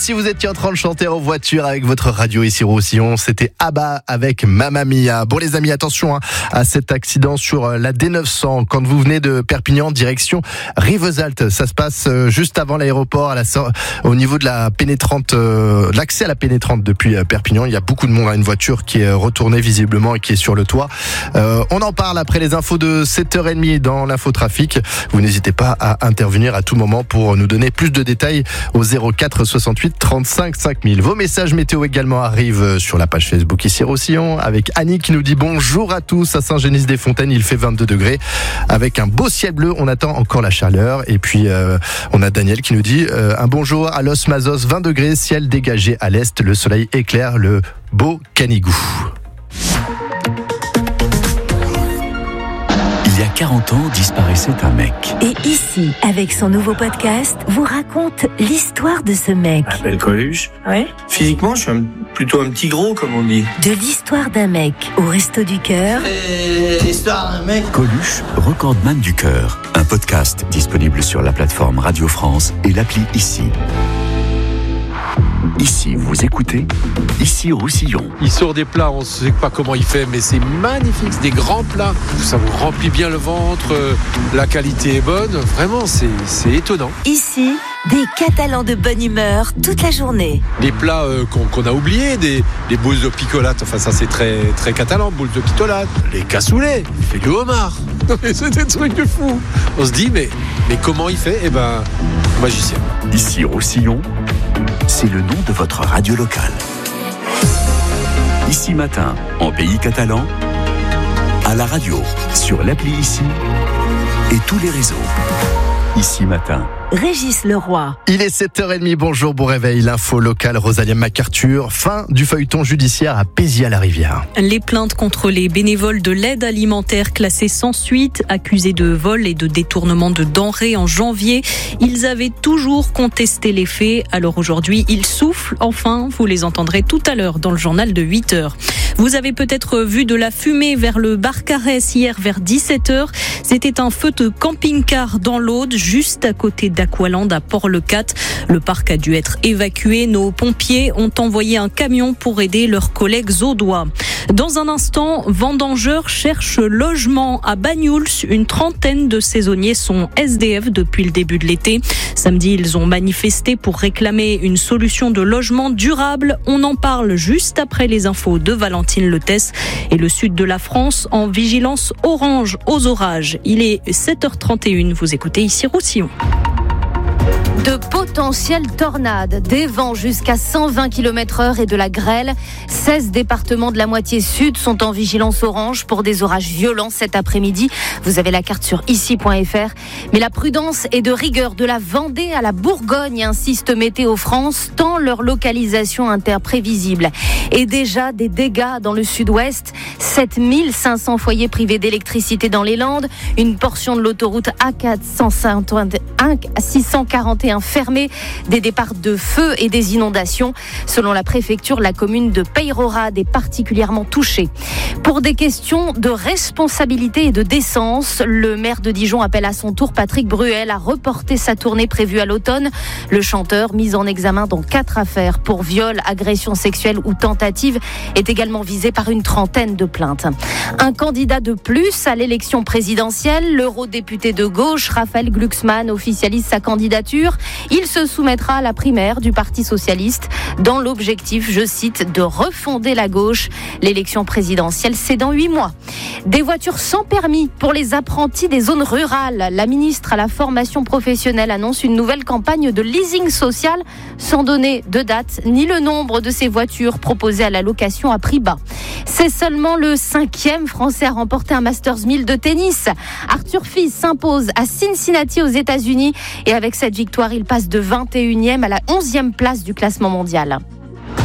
si vous étiez en train de chanter en voiture avec votre radio ici Roussillon, c'était ABBA avec Mamma Mia. Bon les amis, attention à cet accident sur la D900 quand vous venez de Perpignan direction Rivesaltes. Ça se passe juste avant l'aéroport, au niveau de la pénétrante, l'accès à la pénétrante depuis Perpignan. Il y a beaucoup de monde à une voiture qui est retournée visiblement et qui est sur le toit. On en parle après les infos de 7h30 dans l'infotrafic. Vous n'hésitez pas à intervenir à tout moment pour nous donner plus de détails au 04 68 35 5000. Vos messages météo également arrivent sur la page Facebook ici Roussillon avec Annie qui nous dit bonjour à tous à Saint-Genis-des-Fontaines. Il fait 22 degrés avec un beau ciel bleu. On attend encore la chaleur. Et puis on a Daniel qui nous dit un bonjour à Los Mazos, 20 degrés, ciel dégagé à l'est. Le soleil éclaire le beau Canigou. Il y a 40 ans, disparaissait un mec. Et ici, avec son nouveau podcast, vous raconte l'histoire de ce mec. Je m'appelle Coluche. Ouais. Physiquement, je suis plutôt un petit gros, comme on dit. De l'histoire d'un mec au Resto du Cœur. Et l'histoire d'un mec. Coluche, recordman du cœur. Un podcast disponible sur la plateforme Radio France et l'appli Ici. Ici, vous écoutez Ici Roussillon. Il sort des plats, on ne sait pas comment il fait, mais c'est magnifique, c'est des grands plats. Ça vous remplit bien le ventre, la qualité est bonne, vraiment, c'est étonnant. Ici, des Catalans de bonne humeur toute la journée. Des plats qu'on a oubliés, des boules de picolate, enfin ça c'est très, très catalan, boules de picolate, les cassoulets, il fait du homard. C'est des trucs de fou. On se dit, mais comment il fait ? Eh ben, magicien. Ici Roussillon, c'est le nom de votre radio locale. Ici matin, en pays catalan, à la radio, sur l'appli Ici et tous les réseaux. Ici matin. Régis Leroy. Il est 7h30, bonjour, bon réveil, l'info locale, Rosalia MacArthur, fin du feuilleton judiciaire à Pézières-la-Rivière. Les plaintes contre les bénévoles de l'aide alimentaire classés sans suite, accusés de vol et de détournement de denrées en janvier, ils avaient toujours contesté les faits, alors aujourd'hui ils soufflent, enfin, vous les entendrez tout à l'heure dans le journal de 8h. Vous avez peut-être vu de la fumée vers le Barcarès hier vers 17h, c'était un feu de camping-car dans l'Aude, juste à côté d'Aqualand à Port-le-Cat. Le parc a dû être évacué. Nos pompiers ont envoyé un camion pour aider leurs collègues audois. Dans un instant, vendangeurs cherchent logement à Banyuls. Une trentaine de saisonniers sont SDF depuis le début de l'été. Samedi, ils ont manifesté pour réclamer une solution de logement durable. On en parle juste après les infos de Valentine Letès. Et le sud de la France en vigilance orange aux orages. Il est 7h31. Vous écoutez ici Roussillon. De potentielles tornades, des vents jusqu'à 120 km/h et de la grêle. 16 départements de la moitié sud sont en vigilance orange pour des orages violents cet après-midi. Vous avez la carte sur ici.fr. Mais la prudence est de rigueur de la Vendée à la Bourgogne, insiste Météo France, tant leur localisation interprévisible. Et déjà des dégâts dans le sud-ouest. 7500 foyers privés d'électricité dans les Landes. Une portion de l'autoroute A641 fermée, des départs de feu et des inondations. Selon la préfecture, la commune de Peyrehorade est particulièrement touchée. Pour des questions de responsabilité et de décence, le maire de Dijon appelle à son tour Patrick Bruel à reporter sa tournée prévue à l'automne. Le chanteur, mis en examen dans 4 affaires pour viol, agression sexuelle ou tentative, est également visé par une trentaine de plaintes. Un candidat de plus à l'élection présidentielle, l'eurodéputé de gauche, Raphaël Glucksmann, officialise sa candidature. Il se soumettra à la primaire du Parti socialiste dans l'objectif, je cite, de refonder la gauche. L'élection présidentielle, c'est dans 8 mois. Des voitures sans permis pour les apprentis des zones rurales. La ministre à la formation professionnelle annonce une nouvelle campagne de leasing social sans donner de date ni le nombre de ces voitures proposées à la location à prix bas. C'est seulement le 5e Français à remporter un Masters 1000 de tennis. Arthur Fils s'impose à Cincinnati aux États-Unis et avec cette victoire, il passe de 21e à la 11e place du classement mondial.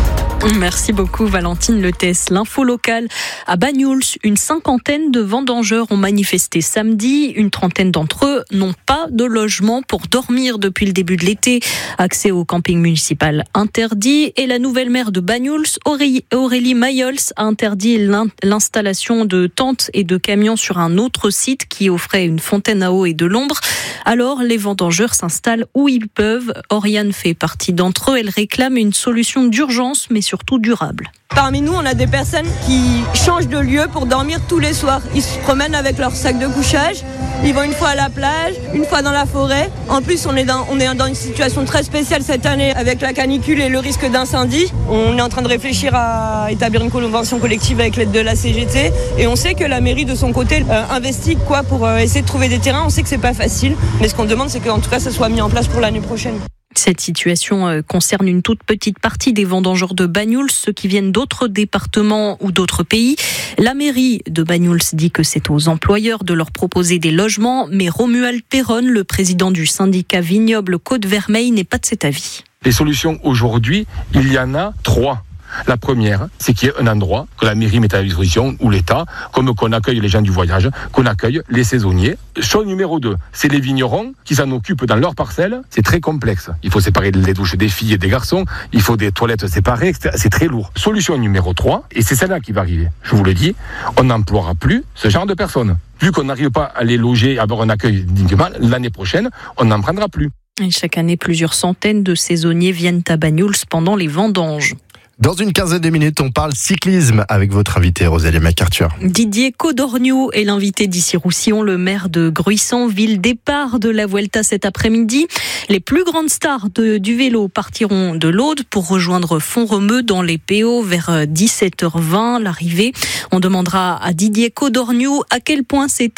Merci beaucoup Valentine Lethès. L'info locale à Banyuls, une cinquantaine de vendangeurs ont manifesté samedi. Une trentaine d'entre eux n'ont pas de logement pour dormir depuis le début de l'été. Accès au camping municipal interdit. Et la nouvelle maire de Banyuls, Aurélie Mayols, a interdit l'installation de tentes et de camions sur un autre site qui offrait une fontaine à eau et de l'ombre. Alors les vendangeurs s'installent où ils peuvent. Oriane fait partie d'entre eux. Elle réclame une solution d'urgence mais surtout durable. Parmi nous, on a des personnes qui changent de lieu pour dormir tous les soirs. Ils se promènent avec leur sac de couchage. Ils vont une fois à la plage, une fois dans la forêt. En plus, on est dans une situation très spéciale cette année avec la canicule et le risque d'incendie. On est en train de réfléchir à établir une convention collective avec l'aide de la CGT. Et on sait que la mairie, de son côté, investit pour essayer de trouver des terrains. On sait que c'est pas facile. Mais ce qu'on demande, c'est qu'en tout cas, ça soit mis en place pour l'année prochaine. Cette situation concerne une toute petite partie des vendangeurs de Banyuls, ceux qui viennent d'autres départements ou d'autres pays. La mairie de Banyuls dit que c'est aux employeurs de leur proposer des logements, mais Romuald Perron, le président du syndicat vignoble Côte-Vermeille, n'est pas de cet avis. Les solutions aujourd'hui, il y en a 3. La première, c'est qu'il y ait un endroit que la mairie mette à disposition, ou l'État, comme qu'on accueille les gens du voyage, qu'on accueille les saisonniers. Chose numéro 2, c'est les vignerons qui s'en occupent dans leur parcelle. C'est très complexe. Il faut séparer les douches des filles et des garçons, il faut des toilettes séparées, etc. C'est très lourd. Solution numéro 3, et c'est celle-là qui va arriver, je vous le dis, on n'emploiera plus ce genre de personnes. Vu qu'on n'arrive pas à les loger, à avoir un accueil dignement, l'année prochaine, on n'en prendra plus. Et chaque année, plusieurs centaines de saisonniers viennent à Banyuls pendant les vendanges. Dans une quinzaine de minutes, on parle cyclisme avec votre invité Rosalie MacArthur. Didier Codorniou est l'invité d'Issy-Roussillon, le maire de Gruissan, ville départ de la Vuelta cet après-midi. Les plus grandes stars du vélo partiront de l'Aude pour rejoindre Font-Romeu dans les PO vers 17h20, l'arrivée. On demandera à Didier Codorniou à quel point c'est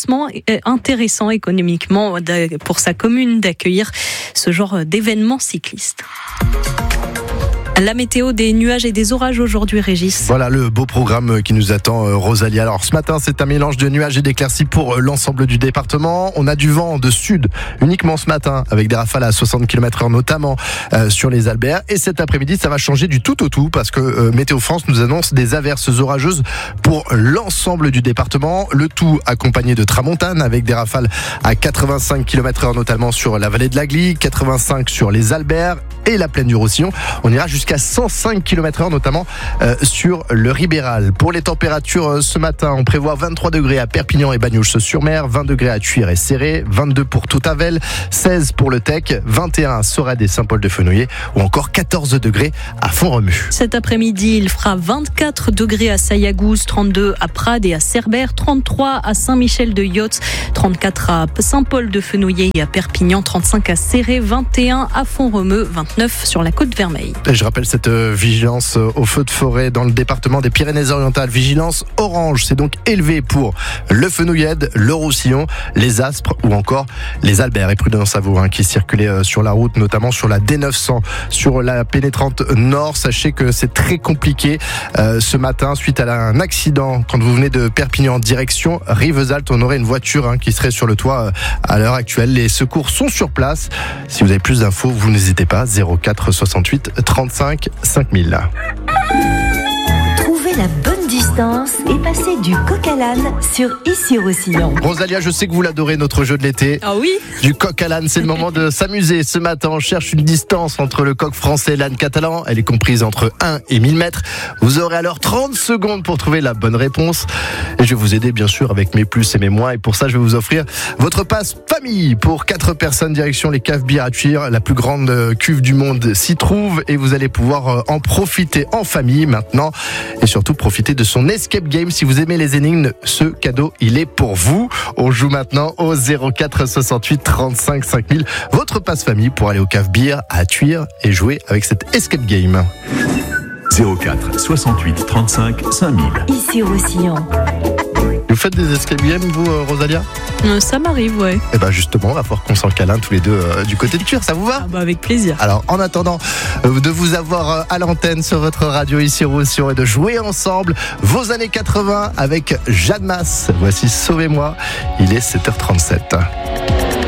intéressant économiquement pour sa commune d'accueillir ce genre d'événements cyclistes. La météo, des nuages et des orages aujourd'hui, Régis. Voilà le beau programme qui nous attend, Rosalie. Alors ce matin, c'est un mélange de nuages et d'éclaircies pour l'ensemble du département. On a du vent de sud uniquement ce matin avec des rafales à 60 km/h notamment sur les Alberts. Et cet après-midi, ça va changer du tout au tout parce que Météo France nous annonce des averses orageuses pour l'ensemble du département. Le tout accompagné de tramontane avec des rafales à 85 km/h notamment sur la vallée de l'Agly, 85 sur les Alberts et la plaine du Roussillon. On ira jusqu'à 105 km/h notamment sur le Ribéral. Pour les températures ce matin, on prévoit 23 degrés à Perpignan et Bagnols-sur-Mer, 20 degrés à Thuir et Céré, 22 pour Toutavel, 16 pour le Tech, 21 à Sorède et Saint-Paul-de-Fenouillet ou encore 14 degrés à Font-Romeu. Cet après-midi, il fera 24 degrés à Sayagouz, 32 à Prades et à Cerbère, 33 à Saint-Michel-de-Yotz, 34 à Saint-Paul-de-Fenouillet et à Perpignan, 35 à Céré, 21 à Font-Romeu, 29 sur la Côte-Vermeille. Et je rappelle cette vigilance au feu de forêt dans le département des Pyrénées-Orientales. Vigilance orange, c'est donc élevé pour le Fenouillet, le Roussillon, les Aspres ou encore les Alberts. Et prudence à vous qui circulez sur la route, notamment sur la D900, sur la pénétrante nord. Sachez que c'est très compliqué ce matin suite à un accident. Quand vous venez de Perpignan en direction Rivesaltes, on aurait une voiture qui serait sur le toit à l'heure actuelle. Les secours sont sur place. Si vous avez plus d'infos, vous n'hésitez pas. 04 68 35 5000. Trouvez la bonne distance et passez du coq à l'âne sur Issy-Roussillon. Rosalia, je sais que vous l'adorez, notre jeu de l'été. Ah oui. Du coq à l'âne, c'est le moment de s'amuser. Ce matin, on cherche une distance entre le coq français et l'âne catalan. Elle est comprise entre 1 et 1000 mètres. Vous aurez alors 30 secondes pour trouver la bonne réponse. Et je vais vous aider, bien sûr, avec mes plus et mes moins. Et pour ça, je vais vous offrir votre passe famille pour 4 personnes direction les caves bières à Thuir. La plus grande cuve du monde s'y trouve et vous allez pouvoir en profiter en famille maintenant. Et surtout, profiter de son escape game. Si vous aimez les énigmes, ce cadeau, il est pour vous. On joue maintenant au 04 68 35 5000. Votre passe famille pour aller au cave bière à Thuir et jouer avec cet escape game. 04 68 35 5000. Issy-Roussillon. Vous faites des escape games, vous, Rosalia ? Ça m'arrive, ouais. Et ben justement, on va falloir qu'on s'en câlin tous les deux du côté de Thuir, ça vous va ? Ah bah avec plaisir. Alors, en attendant de vous avoir à l'antenne sur votre radio Issy-Roussillon et de jouer ensemble vos années 80 avec Jeanne Masse. Voici Sauvez-moi, il est 7h37.